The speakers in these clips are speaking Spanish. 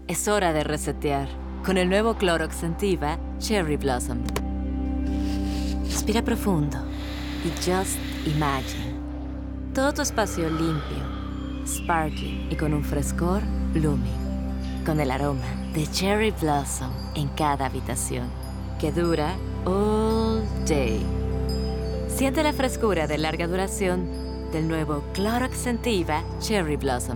Es hora de resetear con el nuevo Clorox Scentiva Cherry Blossom. Respira profundo y just imagine. Todo tu espacio limpio, sparkly y con un frescor blooming. Con el aroma de Cherry Blossom en cada habitación, que dura all day. Siente la frescura de larga duración del nuevo Clorox Scentiva Cherry Blossom.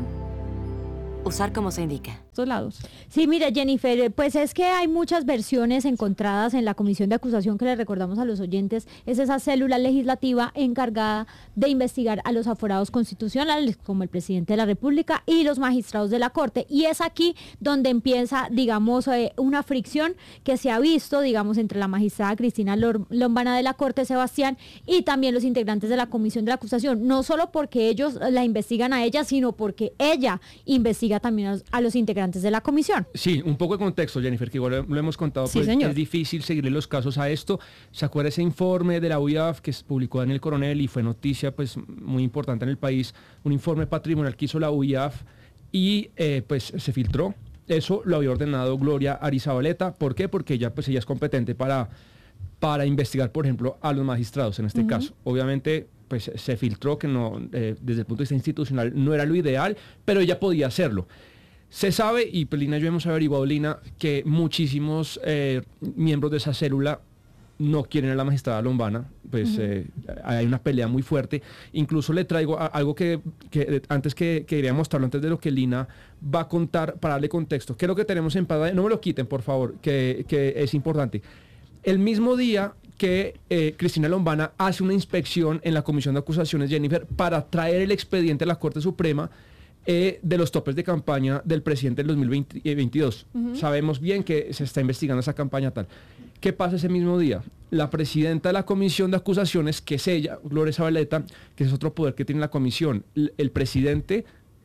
Usar como se indica. Lados. Sí, mira, Jennifer, pues es que hay muchas versiones encontradas en la comisión de acusación que le recordamos a los oyentes. Es esa célula legislativa encargada de investigar a los aforados constitucionales, como el presidente de la República y los magistrados de la Corte. Y es aquí donde empieza, digamos, una fricción que se ha visto, digamos, entre la magistrada Cristina Lombana de la Corte, Sebastián, y también los integrantes de la comisión de la acusación. No solo porque ellos la investigan a ella, sino porque ella investiga también a los integrantes de la comisión. Sí, un poco de contexto, Jennifer, que igual lo hemos contado, sí, pues señor. Es difícil seguirle los casos a esto. ¿Se acuerda ese informe de la UIAF que se publicó Daniel Coronel y fue noticia pues muy importante en el país? Un informe patrimonial que hizo la UIAF y pues se filtró. Eso lo había ordenado Gloria Arizabaleta. ¿Por qué? Porque ella es competente para investigar, por ejemplo, a los magistrados en este caso. Obviamente, pues se filtró que no, desde el punto de vista institucional no era lo ideal, pero ella podía hacerlo. Se sabe, y pues Lina y yo hemos averiguado, Lina, que muchísimos miembros de esa célula no quieren a la magistrada Lombana, pues hay una pelea muy fuerte. Incluso le traigo algo que antes que quería mostrarlo, antes de lo que Lina va a contar, para darle contexto. ¿Qué es lo que tenemos en pantalla? No me lo quiten, por favor, que es importante. El mismo día que Cristina Lombana hace una inspección en la Comisión de Acusaciones, Jennifer, para traer el expediente a la Corte Suprema de los topes de campaña del presidente del 2022. Sabemos bien que se está investigando esa campaña tal. ¿Qué pasa ese mismo día? La presidenta de la Comisión de Acusaciones, que es ella, Gloria Zabaleta, que es otro poder que tiene la comisión, el presidente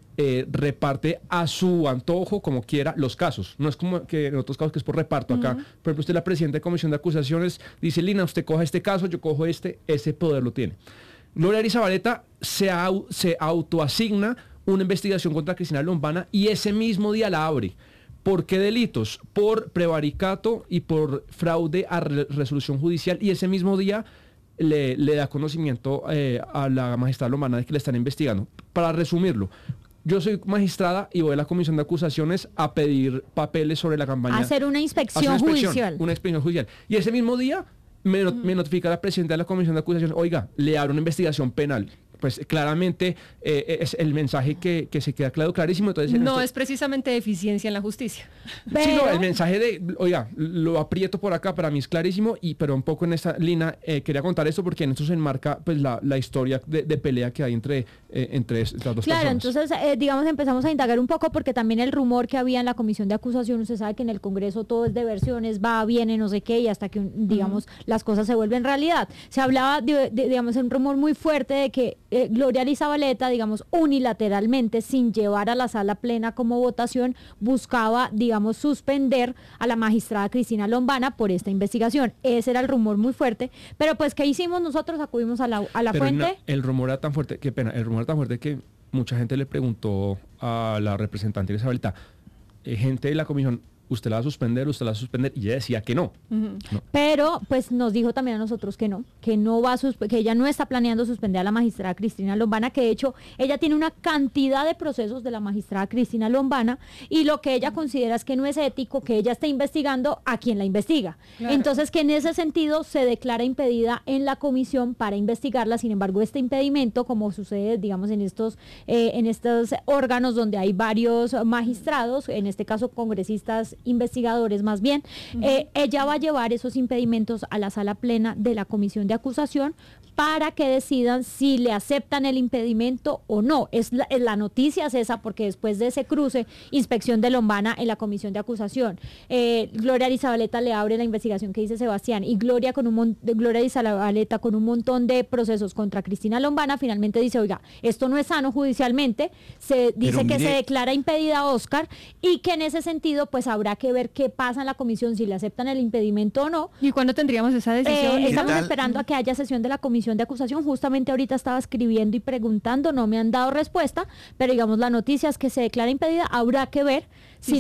reparte a su antojo, como quiera, los casos. No es como que en otros casos que es por reparto acá. Por ejemplo, usted, la presidenta de Comisión de Acusaciones, dice: Lina, usted coja este caso, yo cojo este. Ese poder lo tiene. Gloria Arizabaleta se autoasigna una investigación contra Cristina Lombana y ese mismo día la abre. ¿Por qué delitos? Por prevaricato y por fraude a resolución judicial, y ese mismo día le da conocimiento a la magistrada Lombana de que le están investigando. Para resumirlo, yo soy magistrada y voy a la Comisión de Acusaciones a pedir papeles sobre la campaña. Hacer una inspección judicial. Una inspección judicial. Y ese mismo día me notifica la presidenta de la Comisión de Acusaciones: oiga, le abro una investigación penal. Pues claramente es el mensaje que se queda clarísimo. Entonces, no es precisamente eficiencia en la justicia. Pero... Sí, no, el mensaje de, oiga, lo aprieto por acá, para mí es clarísimo, pero un poco en esta línea quería contar esto porque en esto se enmarca pues la historia de pelea que hay entre estas dos claro, personas. Entonces, digamos, empezamos a indagar un poco porque también el rumor que había en la comisión de acusación, usted sabe que en el Congreso todo es de versiones, va, viene, no sé qué, y hasta que, digamos, las cosas se vuelven realidad. Se hablaba, digamos, un rumor muy fuerte de que Gloria Arizabaleta, digamos, unilateralmente, sin llevar a la sala plena como votación, buscaba, digamos, suspender a la magistrada Cristina Lombana por esta investigación. Ese era el rumor muy fuerte, pero pues, ¿qué hicimos nosotros? Acudimos a la fuente. El rumor era tan fuerte, qué pena, el rumor era tan fuerte que mucha gente le preguntó a la representante Arizabaleta, gente de la comisión: ¿usted la va a suspender? ¿Usted la va a suspender? Y ella decía que no. No. Pero pues nos dijo también a nosotros que no, que ella no está planeando suspender a la magistrada Cristina Lombana, que de hecho ella tiene una cantidad de procesos de la magistrada Cristina Lombana, y lo que ella considera es que no es ético que ella esté investigando a quien la investiga. Claro. Entonces, que en ese sentido se declara impedida en la comisión para investigarla. Sin embargo, este impedimento, como sucede, digamos, en estos órganos donde hay varios magistrados, en este caso congresistas, investigadores más bien, ella va a llevar esos impedimentos a la sala plena de la comisión de acusación para que decidan si le aceptan el impedimento o no. La noticia es esa, porque después de ese cruce, inspección de Lombana en la comisión de acusación, Gloria Arizabaleta le abre la investigación que dice Sebastián, y Gloria Arizabaleta con un montón de procesos contra Cristina Lombana, finalmente dice: oiga, esto no es sano judicialmente, se dice que se declara impedida a Oscar, y que en ese sentido pues habrá que ver qué pasa en la comisión, si le aceptan el impedimento o no. ¿Y cuándo tendríamos esa decisión? Estamos esperando a que haya sesión de la comisión de acusación. Justamente ahorita estaba escribiendo y preguntando, no me han dado respuesta, pero digamos, la noticia es que se declara impedida. Habrá que ver si